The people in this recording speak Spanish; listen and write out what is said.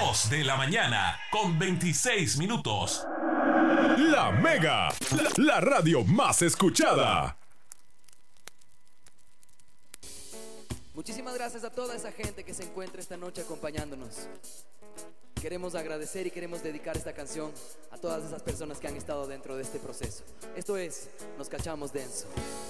2 de la mañana con 26 minutos. La Mega, la radio más escuchada. Muchísimas gracias a toda esa gente que se encuentra esta noche acompañándonos. Queremos agradecer y queremos dedicar esta canción a todas esas personas que han estado dentro de este proceso. Esto es Nos Cachamos Denso.